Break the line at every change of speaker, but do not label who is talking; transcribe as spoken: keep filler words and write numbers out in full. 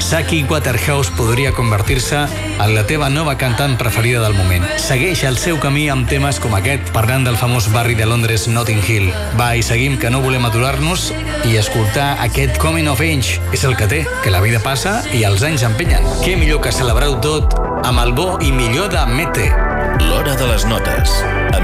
Saki Waterhouse podria convertir-se en la teva nova cantant preferida del moment. Segueix el seu camí amb temes com aquest, parlant del famós barri de Londres, Notting Hill. Va, i seguim, que no volem aturar-nos i escoltar aquest Coming of Age. És el que té, que la vida passa i els anys empenyen. Què millor que celebrar-ho tot amb el bo i millor de Mete.
L'Hora de les Notes, amb